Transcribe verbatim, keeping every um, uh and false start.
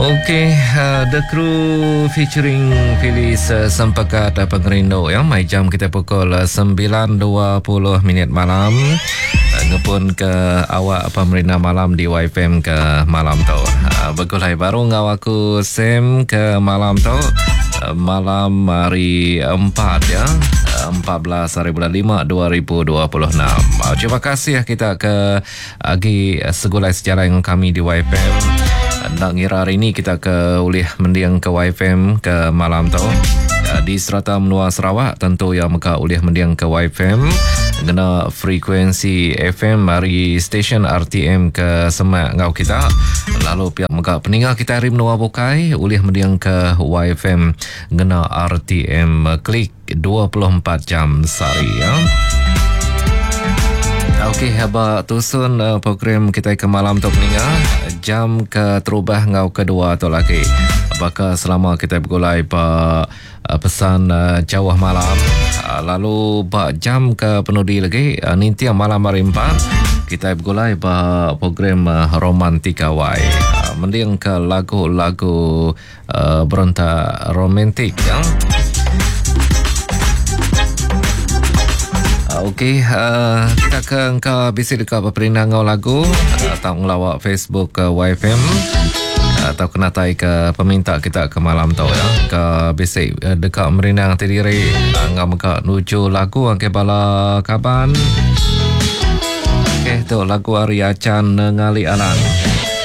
Okey, uh, The Crew featuring Phyllis uh, Sempakat uh, Pengerindo ya. Mai jam kita pukul uh, sembilan dua puluh minit malam. Uh, ngepun ke awak pemerintah malam di Y F M ke malam tu. Uh, Begulai baru ngau aku Sam ke malam tu. Uh, malam hari empat ya. empat belas hari bulan lima dua ribu dua puluh enam. Uh, terima kasih kita ke agi segulai sejarah yang kami di Y F M. Nak ngira hari ini kita ke ulih mendiang ke Y F M ke malam tu di serata menua Sarawak. Tentu yang mereka ulih mendiang ke Y F M kena frekuensi F M dari stesen R T M ke semak ngau kita. Lalu pihak mereka peninggal kita hari menua Bukai ulih mendiang ke Y F M kena R T M klik dua puluh empat jam sehari ya. Okey, haba tusun uh, program kita ke malam tu peninggal. Jam ke terubah ngau kedua tu lagi. Apakah selama kita bergulai pa uh, pesan uh, jawah malam. Uh, lalu pa jam ke penudi lagi. Uh, nanti malam hari empat kita bergulai pa program uh, Romantika Y. Uh, mending ke lagu-lagu uh, berontak romantik ya. Okey, uh, kita ke engkau bisik dekat berperindah ngau lagu uh, atau ngelawak Facebook ke Y F M uh, atau kena tai ke peminta kita ke malam tu ya. Ke bisik uh, dekat merindang terdiri uh, ngau mereka nuju lagu angke bala kaban. Okey, tu lagu Arya Chan Ngali Alan.